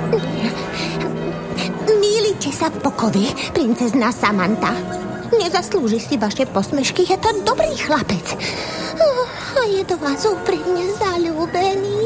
Mýlite sa v pokovi, princezná Samantha. Nezaslúži si vaše posmešky, je to dobrý chlapec. A je do vás úprimne zaľúbený.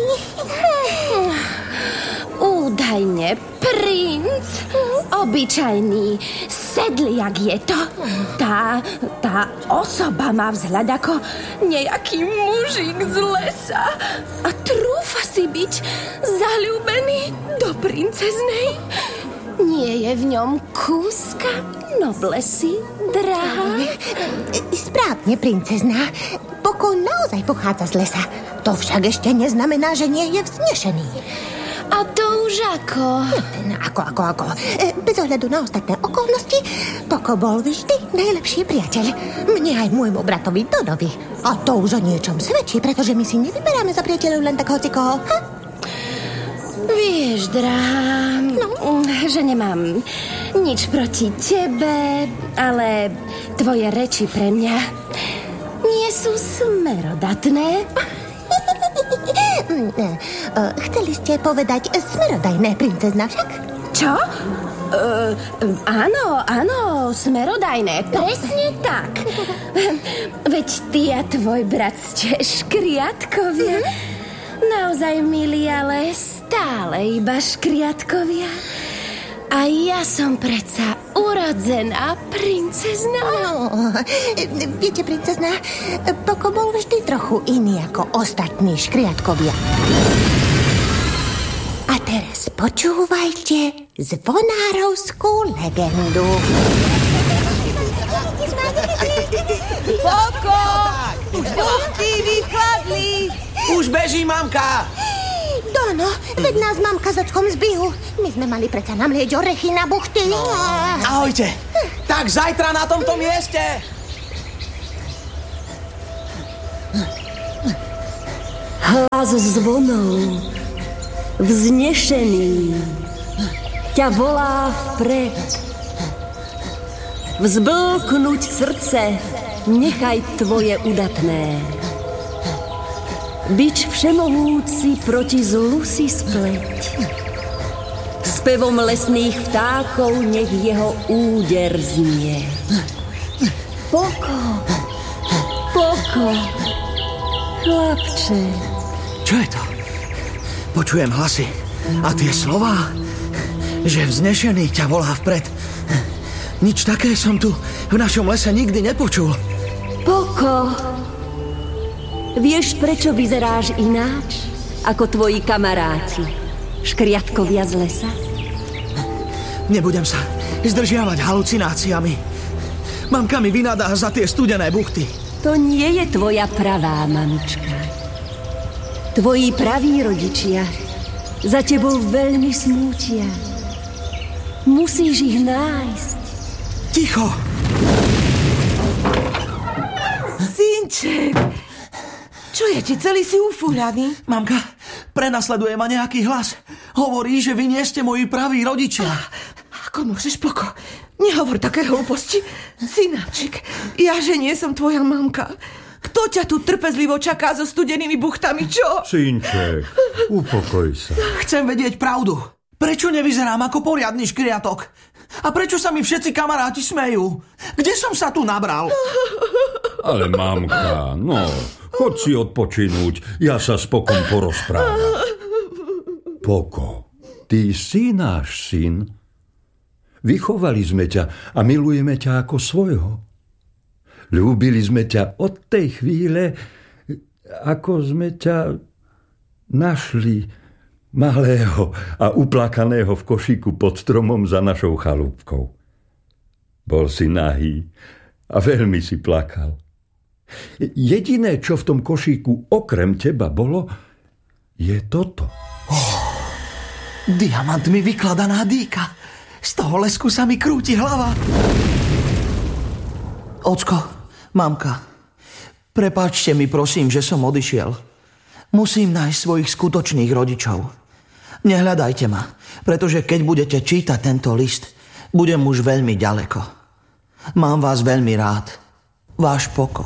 Údajne princ, obyčajný sedliak je to. Tá osoba má vzhľad ako nejaký mužík z lesa a trúfa si byť zaľúbený do princeznej. Nie je v ňom kúska noblesy, drahá? Správne, princezná. Poko naozaj pochádza z lesa. To však ešte neznamená, že nie je vznešený. A to už ako? Ako? Bez ohľadu na ostatné okolnosti, Poko bol vždy najlepší priateľ. Mne aj môjmu bratovi Dodovi. A to už o niečom svedčí, pretože my si nevyberáme za priateľov len tak hocikoho. Vieš, drahá, že nemám nič proti tebe, ale tvoje reči pre mňa nie sú smerodatné. Chceli ste povedať smerodajné, princezna, však? Čo? Áno, smerodajné, presne tak. Veď ty a tvoj brat ste škriatkovia. Naozaj milí, ale stále iba škriatkovia. A ja som predsa urodzená princezná. Viete, princezná, Poko bol vždy trochu iný ako ostatní škriatkovia. A teraz počúvajte zvonárovskú legendu. Poko! Buchty vychladli! Už beží, mamka! Dono, veď nás mamka s ockom zbijú. My sme mali predsa namlieť orechy na buchty. Ahojte. Tak zajtra na tomto mieste. Hlas zvonov, vznešený, ťa volá vpred. Vzblknuť srdce, nechaj tvoje udatné. Bič všemohúci proti zlu si spleť. Spevom lesných vtákov nech jeho úder znie. Poko, chlapče. Čo je to? Počujem hlasy. A tie slová? Že vznešený ťa volá vpred. Nič také som tu v našom lese nikdy nepočul. Poko, vieš, prečo vyzeráš ináč ako tvoji kamaráti, škriatkovia z lesa? Nebudem sa zdržiavať halucináciami. Mamka mi vynadá za tie studené buchty. To nie je tvoja pravá mamička. Tvoji praví rodičia za tebou veľmi smútia. Musíš ich nájsť. Ticho! Synček, čo je ti? Celý si ufúľaný? Mamka, prenasleduje ma nejaký hlas. Hovorí, že vy nie ste moji praví rodičia. Ako môžeš, Poko? Nehovor také hlúposti. Synáčik, ja že nie som tvoja mamka. Kto ťa tu trpezlivo čaká so studenými buchtami, čo? Synček, upokoj sa. Chcem vedieť pravdu. Prečo nevyzerám ako poriadny škriatok? A prečo sa mi všetci kamaráti smejú? Kde som sa tu nabral? Ale mamka, choď si odpočinúť, ja sa s Pokom porozprávam. Poko, ty si náš syn. Vychovali sme ťa a milujeme ťa ako svojho. Ľúbili sme ťa od tej chvíle, ako sme ťa našli malého a uplakaného v košíku pod stromom za našou chalúbkou. Bol si nahý a veľmi si plakal. Jediné, čo v tom košíku okrem teba bolo, je toto. Diamantmi vykladaná dýka. Z toho lesku sa mi krúti hlava. Ocko, mamka, prepáčte mi prosím, že som odišiel. Musím nájsť svojich skutočných rodičov. Nehľadajte ma, pretože keď budete čítať tento list, budem už veľmi ďaleko. Mám vás veľmi rád. Váš Poko.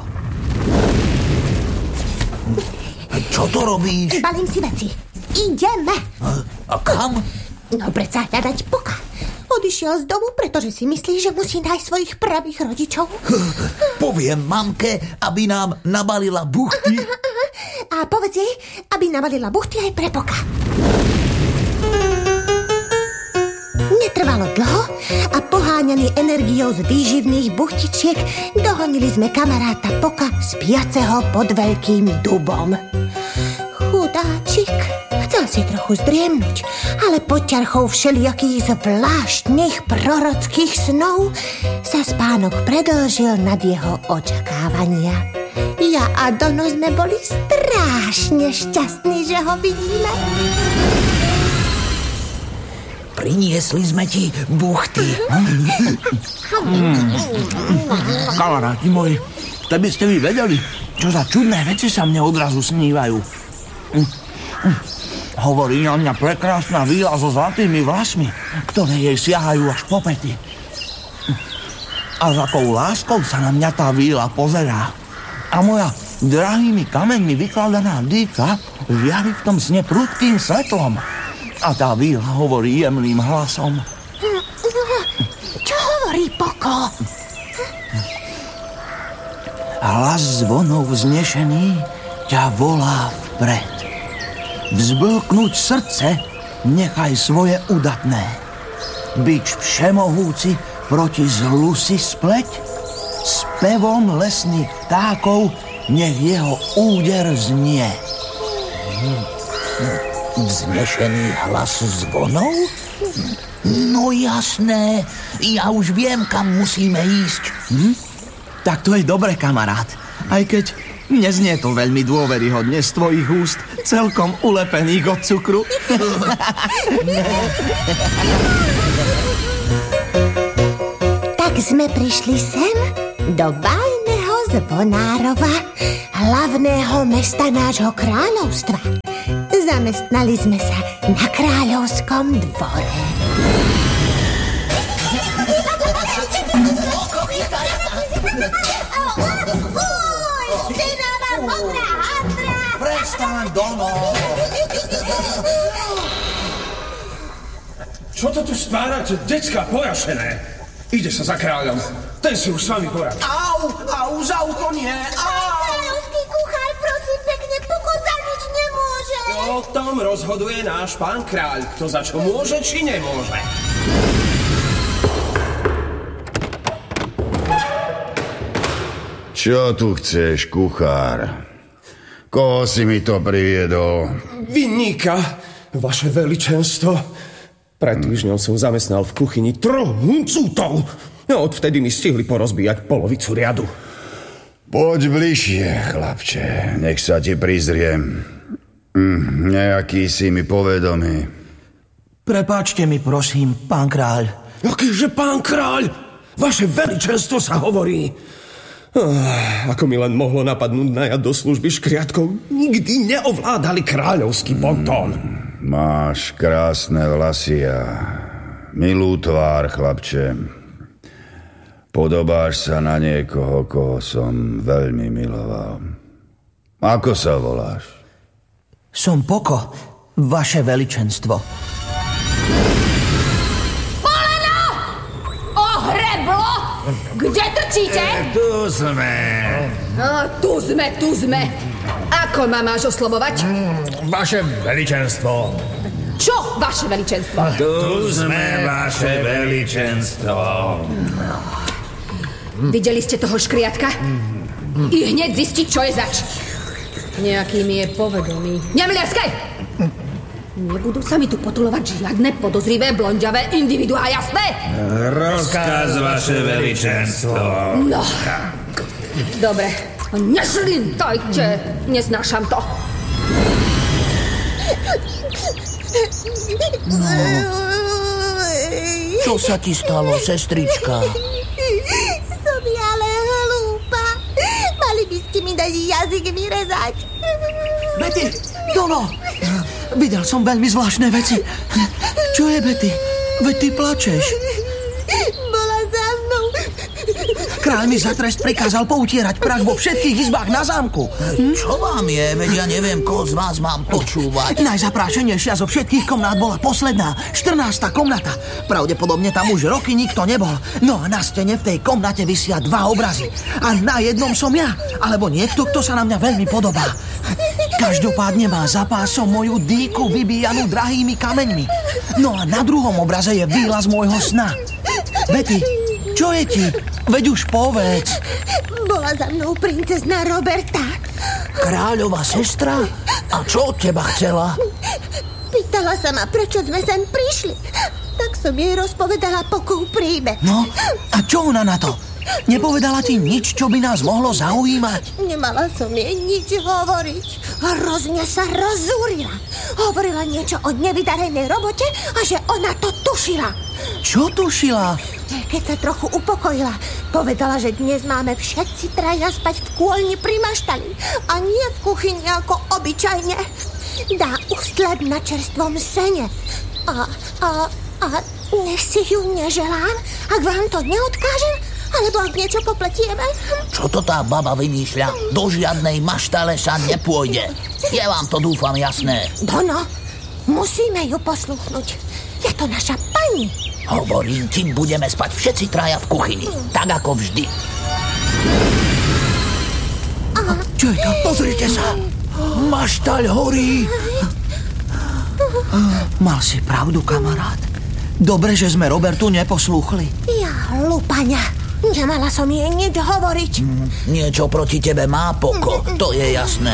Čo to robíš? Balím si veci. Ideme. A kam? No predsa hľadať Poka. Odišiel z domu, pretože si myslí, že musí nájsť svojich pravých rodičov. Poviem mamke, aby nám nabalila buchty. A povedz jej, aby nabalila buchty aj pre Poka. Netrvalo dlho a poháňaný energiou z výživných buchtičiek dohonili sme kamaráta Poka spiaceho pod veľkým dubom. Chudáčik, chcel si trochu zdriemnuť, ale pod ťarchou všelijakých zvláštnych prorockých snov sa spánok predĺžil nad jeho očakávania. Ja a Dono sme boli strašne šťastní, že ho vidíme. Priniesli sme ti buchty. Kamaráti moji, keby ste vy vedeli, čo za čudné veci sa mne odrazu snívajú. Hovorí na mňa prekrásna víla so zlatými vlasmi, ktoré jej siahajú až po päty. A s akou láskou sa na mňa tá víla pozerá. A moja drahými kameňmi vykladaná dýka žiari v tom sne prudkým svetlom. A tá víla hovorí jemným hlasom. Čo hovorí Poko? Hlas zvonov vznešený ťa volá vpred. Vzblknúť srdce nechaj svoje udatné. Bič všemohúci proti zlu si spleť. Spevom lesných vtákov nech jeho úder znie. Vznešený hlas zvonov? No jasné, ja už viem, kam musíme ísť. Tak to je dobre, kamarát. Aj keď neznie to veľmi dôveryhodne z tvojich úst, celkom ulepených od cukru. Tak sme prišli sem do bájneho Zvonárova, hlavného mesta nášho kráľovstva. Zamestnali sme sa na kráľovskom dvore. Prestaň, Dono! Čo to tu stvárate, decka pojašené? Ide sa za kráľom. Ten si už s vami poradí. Au, za ucho nie! Kráľovský kuchár, prosím pekne, Poko za nič nemôže. O tom rozhoduje náš pán kráľ, kto za čo môže, či nemôže. Čo tu chceš, kuchár? Koho si mi to priviedol? Vinníka, vaše veličenstvo. Pred týždňom som zamestnal v kuchyni 3 huncútov. No, odvtedy mi stihli porozbíjať polovicu riadu. Poď bližšie, chlapče, nech sa ti prizriem. Nejaký si mi povedomý. Prepáčte mi, prosím, pán kráľ. Akýže pán kráľ? Vaše veličenstvo sa hovorí. Ako mi len mohlo napadnúť najať do služby škriatkov, nikdy neovládali kráľovský pontón. Máš krásne vlasy a milú tvár, chlapče. Podobáš sa na niekoho, koho som veľmi miloval. Ako sa voláš? Som Poko, vaše veličenstvo. Poleno! Ohreblo! Kde trčíte? Tu sme. Tu sme. Ako ma máš oslovovať? Vaše veličenstvo. Čo vaše veličenstvo? Tu sme, vaše veličenstvo. Videli ste toho škriatka? I hneď zistiť, čo je zač. Nejaký mi je povedomý. Nemliaskaj! Nebudú sa mi tu potulovať žiadne podozrivé blondiavé individuá, jasné? Rozkaz, vaše veličenstvo. No, dobre. Nešlintajte, neznášam to. Čo sa ti stalo, sestrička? Som ja ale hlúpa. Mali by ste mi dať jazyk vyrezať. Betty, Dono, videl som veľmi zvláštne veci. Čo je, Betty? Veď ty plačeš. Bola za mnou Kráľ mi za trest prikázal poutierať prach vo všetkých izbách na zámku. Čo vám je? Veď ja neviem, koho z vás mám počúvať. Najzaprášenejšia zo všetkých komnát bola posledná, 14. komnata. Pravdepodobne tam už roky nikto nebol. No a na stene v tej komnate visia 2 obrazy. A na jednom som ja, alebo niekto, kto sa na mňa veľmi podobá. Každopádne má za pásom moju dýku vybíjanú drahými kameňmi. No a na druhom obraze je výlaz môjho sna. Betty, čo je ti? Veď už povedz. Bola za mnou princezná Roberta. Kráľová sestra? A čo od teba chcela? Pýtala sa ma, prečo sme sem prišli. Tak som jej rozpovedala Pokov príbeh. No, a čo ona na to? Nepovedala ti nič, čo by nás mohlo zaujímať? Nemala som jej nič hovoriť. Hrozne sa rozúrila. Hovorila niečo o nevydarenej robote a že ona to tušila. Čo tušila? Keď sa trochu upokojila, povedala, že dnes máme všetci traja spať v kôlni pri maštali a nie v kuchyni ako obyčajne. Dá ústleb na čerstvom sene. A nech si ju neželám, ak vám to neodkážem, alebo ak niečo popletieme. Čo to tá baba vymýšľa? Do žiadnej maštale sa nepôjde. Je vám to, dúfam, jasné. Dono, musíme ju posluchnúť. Je to naša pani. Hovorím ti, budeme spať všetci traja v kuchyni. Tak ako vždy. Čo je to? Pozrite sa. Maštaľ horí. Mal si pravdu, kamarát. Dobre, že sme Robertu neposlúchli. Ja, hlúpaňa. Nemala som jej nič hovoriť. Niečo proti tebe má, Poko. To je jasné.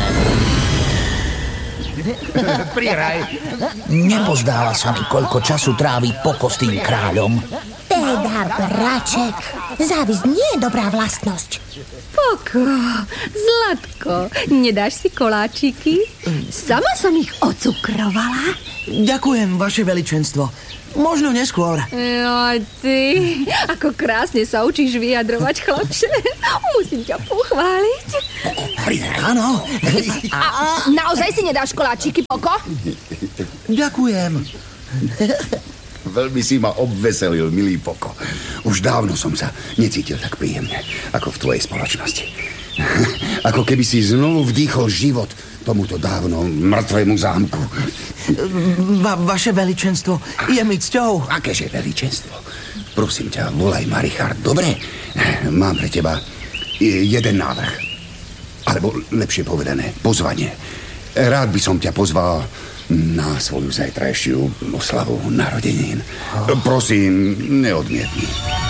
Priraj. Nepozdáva sa mi, koľko času trávi Poko s tým kráľom. Teda, braček, závisť nie je dobrá vlastnosť. Poko, Zlatko, nedáš si koláčiky? Sama som ich ocukrovala. Ďakujem, vaše veličenstvo. Možno neskôr. No ty, ako krásne sa učíš vyjadrovať, chlapče. Musím ťa pochváliť. Áno. A naozaj si nedáš koláčiky, Poko? Ďakujem. Veľmi si ma obveselil, milý Poko. Už dávno som sa necítil tak príjemne, ako v tvojej spoločnosti. Ako keby si znovu vdýchol život tomuto dávno mŕtvemu zámku. Vaše veličenstvo, je mi cťou. Akéže veličenstvo? Prosím ťa, volaj ma Richard, dobre? Mám pre teba jeden návrh. Alebo lepšie povedané, pozvanie. Rád by som ťa pozval na svoju zajtrajšiu oslavu narodenín. Prosím, neodmietni.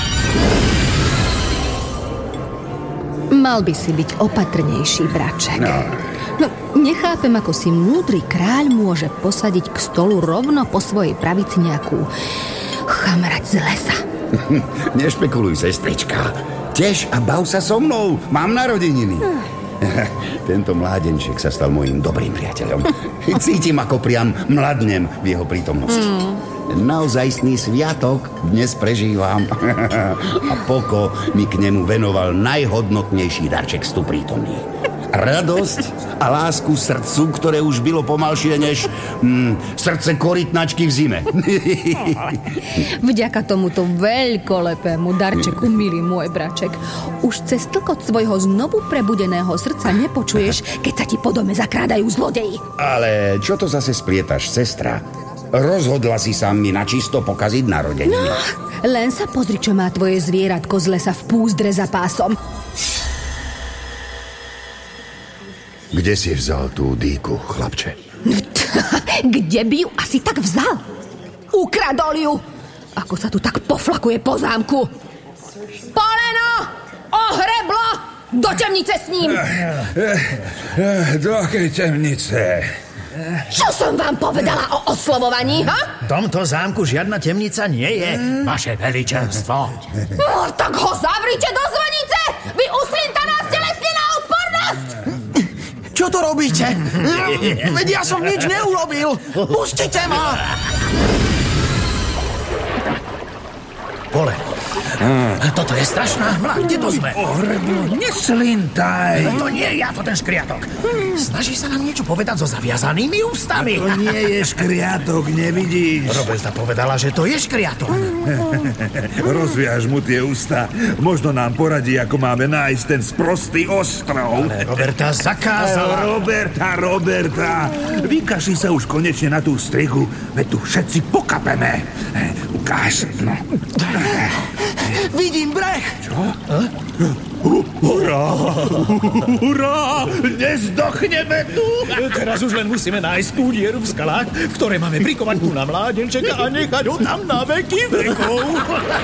Mal by si byť opatrnejší, braček. No, nechápem, ako si múdry kráľ môže posadiť k stolu rovno po svojej pravici nejakú chamrať z lesa. Nešpekuluj, sestrička. Tež a bav sa so mnou. Mám narodeniny. Tento mládenček sa stal mojím dobrým priateľom. Cítim, ako priam mladnem v jeho prítomnosti. Naozajstný sviatok dnes prežívam. A Poko mi k nemu venoval najhodnotnejší darček z tu prítomných. Radosť a lásku srdcu, ktoré už bylo pomalšie než srdce korytnačky v zime. Vďaka tomuto veľkolepému darčeku, milý môj braček, už cez tlkot svojho znovu prebudeného srdca nepočuješ, keď sa ti po dome zakrádajú zlodeji. Ale čo to zase splietaš, sestra? Rozhodla si sa mi načisto pokaziť narodeniny. No, len sa pozri, čo má tvoje zvieratko z lesa v púzdre za pásom. Kde si vzal tú dýku, chlapče? Kde by ju asi tak vzal? Ukradol ju! Ako sa tu tak poflakuje po zámku. Poleno! Ohreblo! Do temnice s ním! Do akej temnice? Čo som vám povedala o oslovovaní, ha? V tomto zámku žiadna temnica nie je, vaše veličenstvo. No, tak ho zavrite do zvonice! Vy uslintaná stelesnená odpornosť! Čo to robíte? Veď ja som nič neurobil. Pustite ma! Pole, Toto je strašná hmla. Kde to sme? Neslintaj. To nie ja, to ten škriatok. Snaží sa nám niečo povedať so zaviazanými ústami. To nie je škriatok, nevidíš? Roberta povedala, že to je škriatok. Rozviaž mu tie ústa. Možno nám poradí, ako máme nájsť ten sprostý ostrov. Ale Roberta zakázala. Roberta. Vykašli sa už konečne na tú strihu, veď tu všetci pokapeme. Ukáž, no. Vidím breh. Čo? Hurá! Nezdochneme tu! Teraz už len musíme nájsť tú dieru v skalách, v ktorej máme prikovať tu na mládenčeka a nechať ho tam na veky vekov.